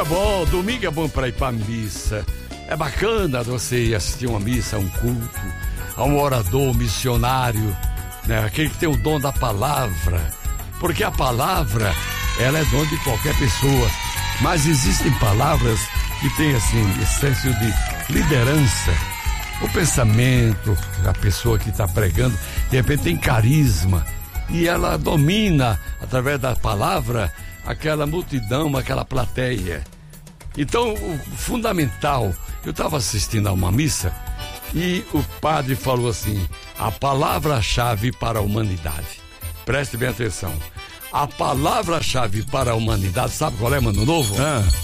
domingo é bom pra ir pra missa. É bacana você ir assistir uma missa, a um culto, a um orador, missionário, né? Aquele que tem o dom da palavra. Porque a palavra, ela é dom de qualquer pessoa. Mas existem palavras que têm, assim, essência de liderança. O pensamento, a pessoa que está pregando, de repente tem carisma. E ela domina, através da palavra, aquela multidão, aquela plateia. Então, o fundamental, eu estava assistindo a uma missa e o padre falou assim: a palavra-chave para a humanidade. Preste bem atenção. A palavra-chave para a humanidade, sabe qual é, Mano Novo?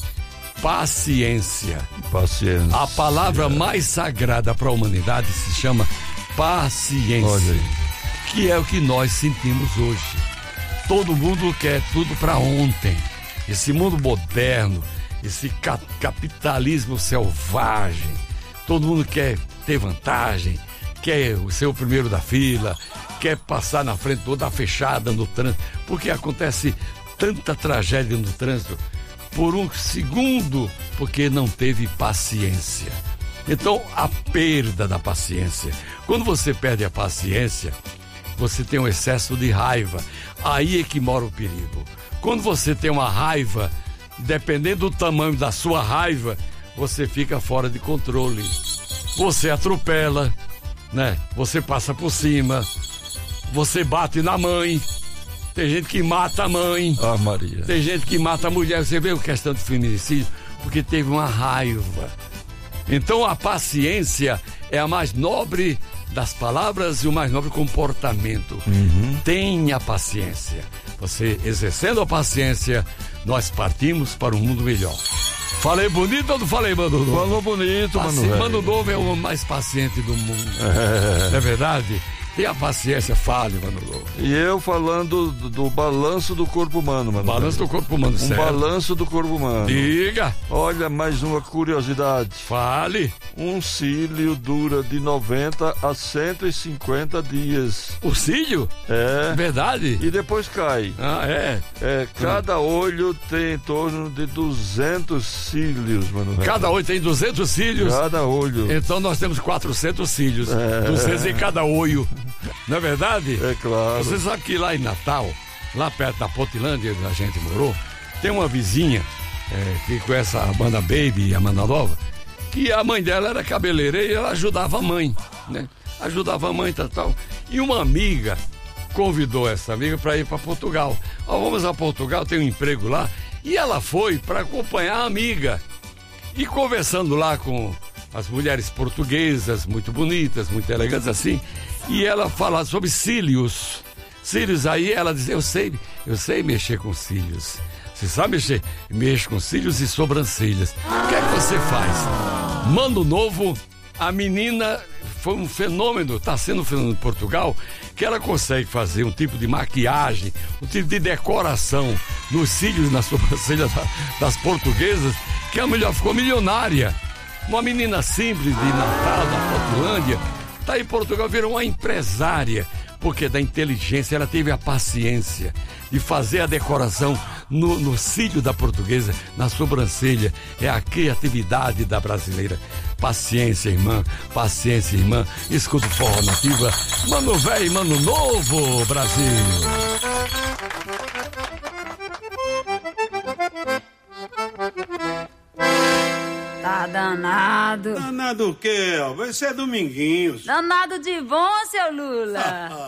Paciência. Paciência. A palavra mais sagrada para a humanidade se chama paciência. Olha aí. Que é o que nós sentimos hoje. Todo mundo quer tudo para ontem. Esse mundo moderno, esse capitalismo selvagem, todo mundo quer ter vantagem, quer ser o primeiro da fila, quer passar na frente toda fechada no trânsito, porque acontece tanta tragédia no trânsito por um segundo, porque não teve paciência. Então, a perda da paciência. Quando você perde a paciência, você tem um excesso de raiva. Aí é que mora o perigo. Quando você tem uma raiva, dependendo do tamanho da sua raiva, você fica fora de controle. Você atropela, né? Você passa por cima, você bate na mãe. Tem gente que mata a mãe. Ah, Maria. Tem gente que mata a mulher. Você vê a questão de feminicídio? Porque teve uma raiva. Então a paciência é a mais nobre das palavras e o mais nobre comportamento. Tenha paciência. Você exercendo a paciência, nós partimos para um mundo melhor. Falei bonito ou não falei, Mano Novo? Falou bonito, Mano. Mano Novo é o homem mais paciente do mundo. Não é verdade? Tenha paciência, fale, Mano Novo. E eu falando do balanço do corpo humano, Mano. Balanço do corpo humano, certo? Balanço do corpo humano. Diga. Olha, mais uma curiosidade. Fale. Um cílio dura de 90 a 150 dias. O cílio? É. Verdade? E depois cai. Ah, é? Cada olho tem em torno de 200 cílios, Mano. Cada olho tem 200 cílios? Cada olho. Então nós temos 400 cílios. 200 em cada olho. Não é verdade? É claro. Você sabe que lá em Natal, lá perto da Pontilândia, onde a gente morou, tem uma vizinha que conhece a Amanda Baby e a Amanda Nova, que a mãe dela era cabeleireira e ela ajudava a mãe, né? Ajudava a mãe e tal. E uma amiga convidou essa amiga para ir para Portugal. Vamos a Portugal, tem um emprego lá. E ela foi para acompanhar a amiga. E conversando lá com as mulheres portuguesas, muito bonitas, muito elegantes assim, e ela fala sobre cílios. Cílios, aí ela diz: eu sei mexer com cílios. Você sabe mexer? Mexe com cílios e sobrancelhas. O que é que você faz? Mano Novo, a menina foi um fenômeno, está sendo um fenômeno em Portugal, que ela consegue fazer um tipo de maquiagem, um tipo de decoração nos cílios, na sobrancelha das portuguesas, que a mulher ficou milionária. Uma menina simples de Natal, da Portulândia, está em Portugal, virou uma empresária, porque da inteligência ela teve a paciência de fazer a decoração no cílio da portuguesa, na sobrancelha. É a criatividade da brasileira. Paciência, irmã. Paciência, irmã. Escuta o Forró Nativa. Mano velho, Mano Novo, Brasil. Tá danado. Danado o quê? Vai ser Dominguinhos. Danado de bom, seu Lula.